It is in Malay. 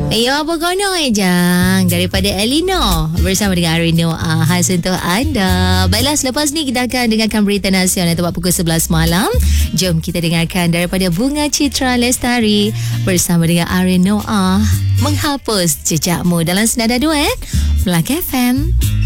Ya, apa kono Jang daripada Elinor bersama dengan Arino khas untuk anda. Baiklah, selepas ni kita akan dengarkan berita nasional tepat pukul 11 malam. Jom kita dengarkan daripada Bunga Citra Lestari bersama dengan Arino Menghapus Jejakmu dalam senada duet Melaka FM.